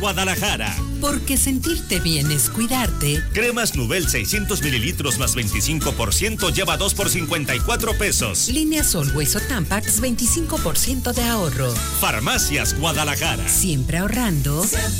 Guadalajara. Porque sentirte bien es cuidarte. Cremas Nubel 600 mililitros más 25% lleva 2 por 54 pesos. Líneas Always o Tampax 25% de ahorro. Farmacias Guadalajara. Siempre ahorrando.